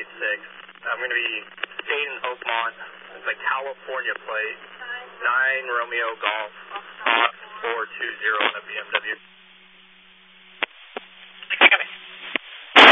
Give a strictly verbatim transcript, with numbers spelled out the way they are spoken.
eight six. I'm going to be staying in Oakmont. It's a California plate. nine Romeo Golf, Fox four two zero on a B M W.